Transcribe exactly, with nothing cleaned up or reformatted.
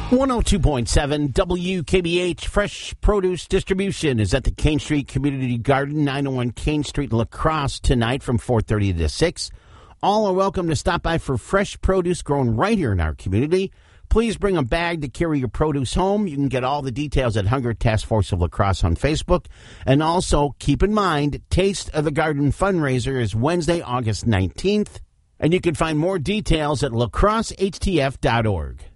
one oh two point seven W K B H Fresh Produce Distribution is at the Kane Street Community Garden, nine oh one Kane Street, La Crosse, tonight from four thirty to six. All are welcome to stop by for fresh produce grown right here in our community. Please bring a bag to carry your produce home. You can get all the details at Hunger Task Force of La Crosse on Facebook. And also, keep in mind, Taste of the Garden fundraiser is Wednesday, August nineteenth. And you can find more details at la crosse h t f dot org.